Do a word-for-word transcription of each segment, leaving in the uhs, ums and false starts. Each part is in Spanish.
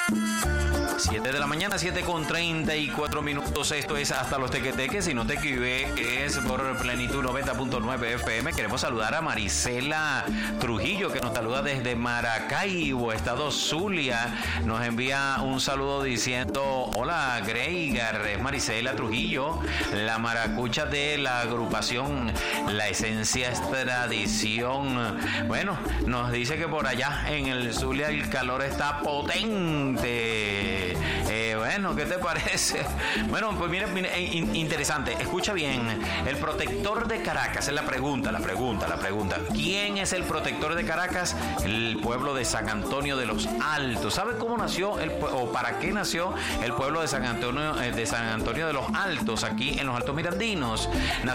siete de la mañana, siete con treinta y cuatro minutos. Esto es Hasta los Tequeteques. Si no te equivoques, por Plenitud noventa punto nueve F M. Queremos saludar a Marisela Trujillo, que nos saluda desde Maracaibo, estado Zulia. Nos envía un saludo diciendo: hola, Greigar. Es Marisela Trujillo, la maracucha de la agrupación La Esencia es Tradición. Bueno, nos dice que por allá en el Zulia el calor está potente. Eh, bueno, ¿qué te parece? Bueno, pues mire, mire in, interesante. Escucha bien. El protector de Caracas es la pregunta, la pregunta, la pregunta. ¿Quién es el protector de Caracas? El pueblo de San Antonio de los Altos. ¿Sabe cómo nació el, o para qué nació el pueblo de San Antonio de San Antonio de los Altos aquí en los Altos Mirandinos?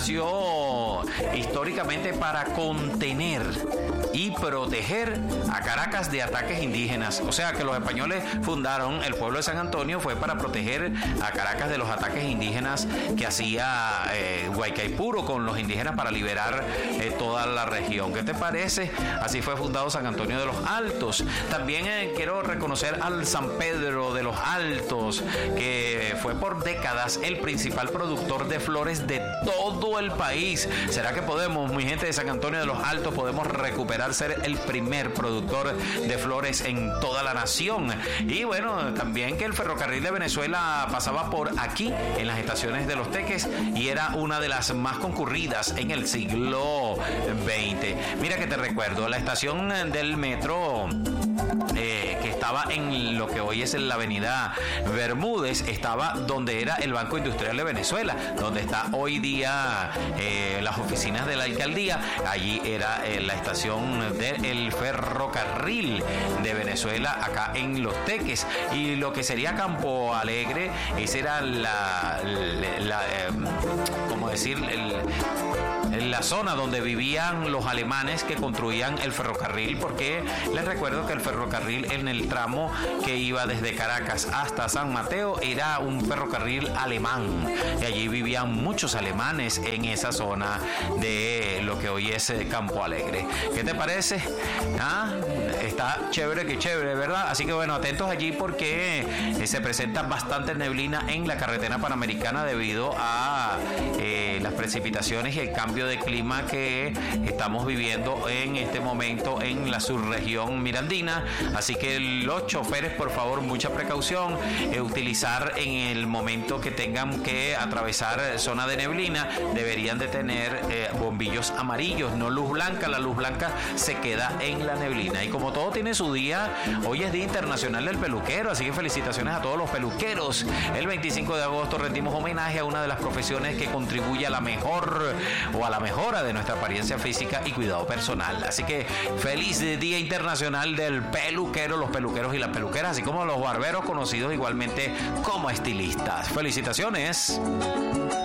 Nació históricamente para contener y proteger a Caracas de ataques indígenas. O sea que los españoles fundaron el pueblo de San Antonio fue para proteger a Caracas de los ataques indígenas que hacía eh, Guaycaipuro con los indígenas para liberar eh, toda la región. ¿Qué te parece? Así fue fundado San Antonio de los Altos. También eh, quiero reconocer al San Pedro de los Altos, que fue por décadas el principal productor de flores de todo el país. ¿Será que podemos, mi gente de San Antonio de los Altos, podemos recuperar ser el primer productor de flores en toda la nación? Y bueno, también que el ferrocarril de Venezuela pasaba por aquí en las estaciones de Los Teques y era una de las más concurridas en el siglo veinte. Mira que te recuerdo, la estación del metro eh, que estaba en lo que hoy es en la avenida Bermúdez, estaba donde era el Banco Industrial de Venezuela, donde está hoy día eh, las oficinas de la alcaldía. Allí era eh, la estación del ferrocarril de Venezuela acá en Los Teques. Y lo que sería Campo Alegre, esa era la, la, la eh, ¿cómo decir? El, en la zona donde vivían los alemanes que construían el ferrocarril, porque les recuerdo que el ferrocarril en el tramo que iba desde Caracas hasta San Mateo era un ferrocarril alemán y allí vivían muchos alemanes en esa zona de lo que hoy es Campo Alegre. ¿Qué te parece? ¿Ah? Está chévere, que chévere, ¿verdad? Así que bueno, atentos allí porque eh, se presenta bastante neblina en la carretera panamericana debido a eh, las precipitaciones y el cambio de clima que estamos viviendo en este momento en la subregión mirandina. Así que los choferes, por favor, mucha precaución, eh, utilizar en el momento que tengan que atravesar zona de neblina, deberían de tener eh, bombillos amarillos, no luz blanca. La luz blanca se queda en la neblina. Y como todo tiene su día, hoy es Día Internacional del Peluquero, así que felicitaciones a todos los peluqueros. El veinticinco de agosto rendimos homenaje a una de las profesiones que contribuye a la mejor o a la mejora de nuestra apariencia física y cuidado personal. Así que feliz Día Internacional del Peluquero, los peluqueros y las peluqueras, así como los barberos, conocidos igualmente como estilistas. Felicitaciones.